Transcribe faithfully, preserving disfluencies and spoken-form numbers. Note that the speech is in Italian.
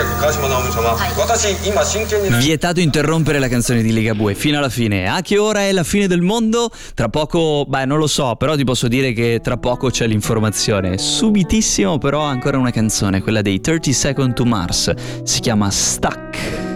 Vietato interrompere la canzone di Ligabue fino alla fine. A che ora è la fine del mondo? Tra poco, beh, non lo so, però ti posso dire che tra poco c'è l'informazione. Subitissimo, però ancora una canzone, quella dei thirty Seconds to Mars. Si chiama Stuck.